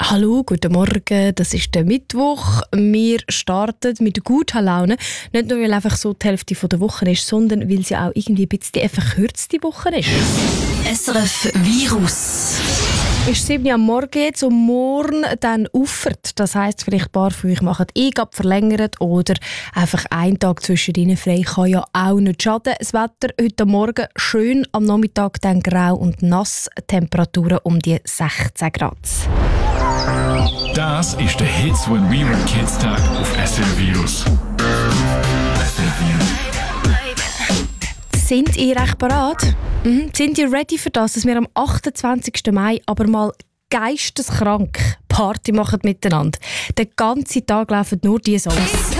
Hallo, guten Morgen, das ist der Mittwoch. Wir starten mit guter Laune. Nicht nur, weil einfach so die Hälfte der Woche ist, sondern weil sie auch irgendwie ein bisschen eine verkürzte Woche ist. SRF Virus. Ist 7 Uhr am Morgen jetzt und morgen dann auffert. Das heisst, vielleicht ein paar von euch machen Eingabe verlängert oder einfach einen Tag zwischendrin frei. Kann ja auch nicht schaden. Das Wetter heute Morgen schön, am Nachmittag dann grau und nass. Temperaturen um die 16 Grad. Das ist der Hits When We Were Kids Tag auf SRF Virus. Sind ihr recht bereit? Sind ihr ready für das, dass wir am 28. Mai aber mal geisteskrank Party machen miteinander? Den ganzen Tag laufen nur diese Songs.